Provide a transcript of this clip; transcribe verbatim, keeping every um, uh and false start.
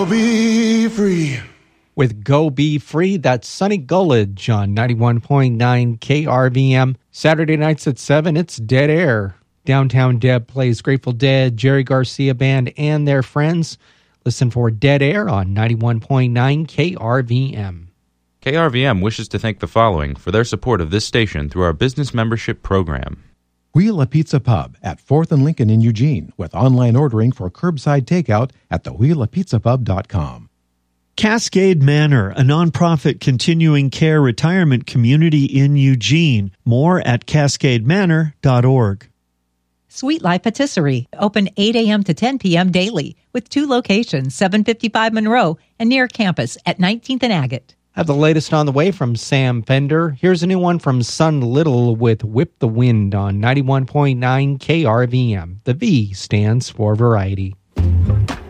Be free. With Go Be Free, that's Sonny Gullidge on ninety-one point nine K R V M. Saturday nights at seven, it's Dead Air. Downtown Deb plays Grateful Dead, Jerry Garcia Band, and their friends. Listen for Dead Air on ninety-one point nine K R V M. K R V M wishes to thank the following for their support of this station through our business membership program. Wheel a Pizza Pub at fourth and Lincoln in Eugene with online ordering for curbside takeout at the wheel a pizza pub dot com. Cascade Manor, a nonprofit continuing care retirement community in Eugene. More at cascade manor dot org. Sweet Life Patisserie, open eight a.m. to ten p.m. daily, with two locations, seven fifty-five Monroe and near campus at nineteenth and Agate. Have the latest on the way from Sam Fender. Here's a new one from Sun Little with Whip the Wind on ninety-one point nine K R V M. The V stands for variety.